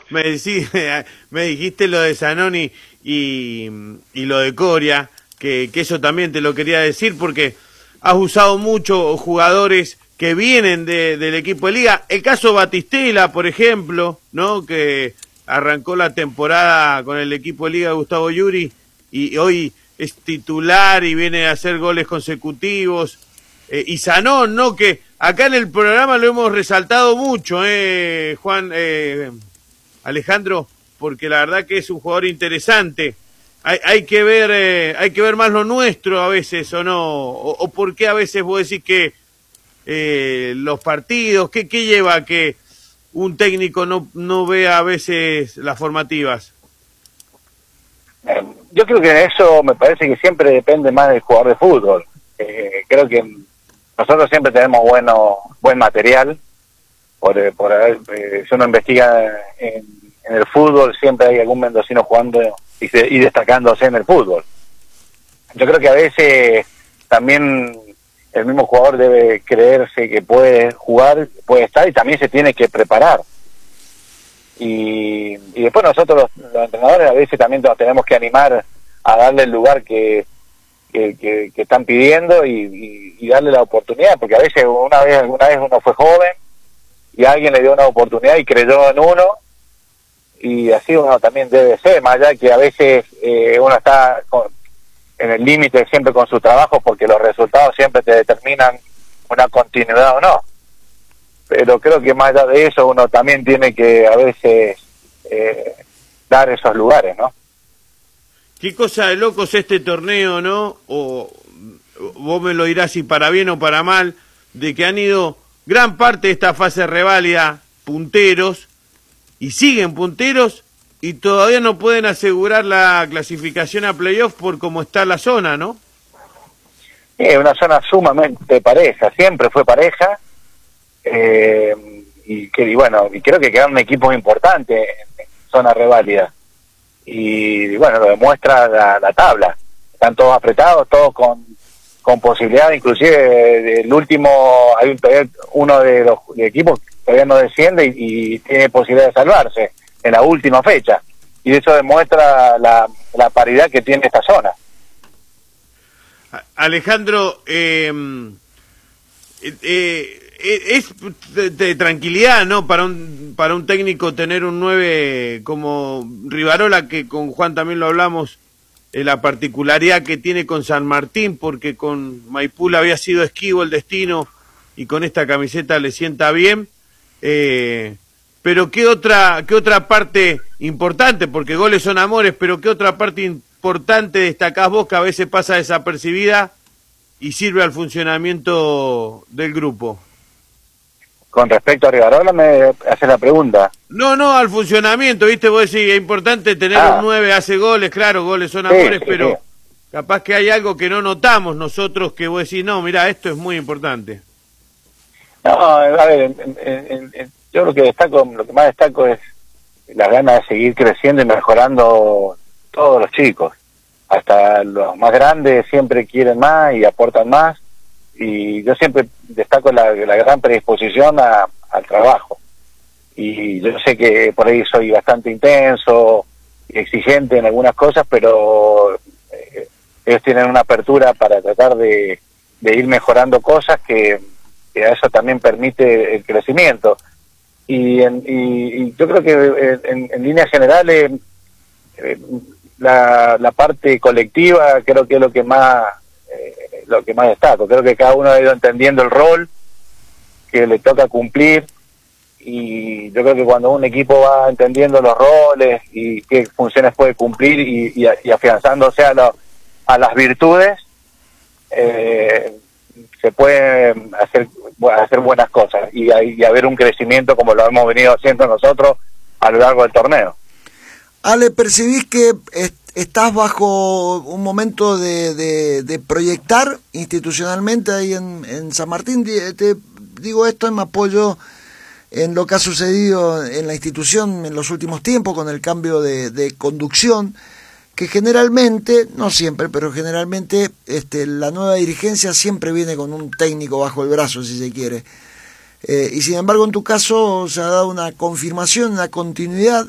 me dijiste lo de Zanoni y lo de Coria, que eso también te lo quería decir porque has usado mucho jugadores que vienen del equipo de Liga. El caso Batistela, por ejemplo, ¿no? Que arrancó la temporada con el equipo de Liga de Gustavo Yuri y hoy es titular y viene a hacer goles consecutivos. Y Zanón, ¿no? Que acá en el programa lo hemos resaltado mucho, Juan, Alejandro, porque la verdad que es un jugador interesante. Hay que ver más lo nuestro a veces, ¿o no? O por qué a veces vos decís que los partidos, ¿qué lleva a que un técnico no vea a veces las formativas? Yo creo que eso me parece que siempre depende más del jugador de fútbol. Creo que nosotros siempre tenemos buen material. Si uno investiga en el fútbol, siempre hay algún mendocino jugando y destacándose en el fútbol. Yo creo que a veces también el mismo jugador debe creerse que puede jugar, puede estar y también se tiene que preparar. Y después nosotros los entrenadores a veces también nos tenemos que animar a darle el lugar que están pidiendo y darle la oportunidad, porque a veces alguna vez uno fue joven y alguien le dio una oportunidad y creyó en uno, y así uno también debe ser, más allá que a veces uno está en el límite siempre con su trabajo, porque los resultados siempre te determinan una continuidad o no. Pero creo que más allá de eso uno también tiene que a veces dar esos lugares, ¿no? Qué cosa de locos este torneo, ¿no? O vos me lo dirás si para bien o para mal, de que han ido gran parte de esta fase reválida punteros y siguen punteros y todavía no pueden asegurar la clasificación a playoff por cómo está la zona, ¿no? Es una zona sumamente pareja, siempre fue pareja. Y creo que quedan equipos importantes en zona reválida y bueno, lo demuestra la tabla, están todos apretados, todos con posibilidad, inclusive del último hay uno de los equipos que todavía no desciende y tiene posibilidad de salvarse en la última fecha, y eso demuestra la paridad que tiene esta zona. Alejandro, es de tranquilidad, ¿no? Para un técnico tener un 9 como Rivarola, que con Juan también lo hablamos, la particularidad que tiene con San Martín, porque con Maipú había sido esquivo el destino y con esta camiseta le sienta bien. Pero ¿qué otra parte importante? Porque goles son amores, pero ¿qué otra parte importante destacás vos que a veces pasa desapercibida y sirve al funcionamiento del grupo? Con respecto a Rivarola me hace la pregunta. No, al funcionamiento, ¿viste? Vos decís, es importante tener un 9, hace goles, claro, goles son amores, pero capaz que hay algo que no notamos nosotros que vos decís, no, mirá, esto es muy importante. No, a ver, yo lo que más destaco es las ganas de seguir creciendo y mejorando todos los chicos. Hasta los más grandes siempre quieren más y aportan más. Y yo siempre destaco la gran predisposición al trabajo. Y yo sé que por ahí soy bastante intenso y exigente en algunas cosas, pero ellos tienen una apertura para tratar de ir mejorando cosas que a eso también permite el crecimiento. Y yo creo que en líneas generales la parte colectiva creo que es lo que más destaco. Creo que cada uno ha ido entendiendo el rol que le toca cumplir, y yo creo que cuando un equipo va entendiendo los roles y qué funciones puede cumplir y afianzándose a las virtudes, se pueden hacer buenas cosas y haber un crecimiento como lo hemos venido haciendo nosotros a lo largo del torneo. Ale, ¿percibís que estás bajo un momento de proyectar institucionalmente ahí en San Martín? Te digo esto en apoyo en lo que ha sucedido en la institución en los últimos tiempos con el cambio de conducción, que generalmente, no siempre, pero generalmente la nueva dirigencia siempre viene con un técnico bajo el brazo, si se quiere. Y sin embargo, en tu caso se ha dado una confirmación, una continuidad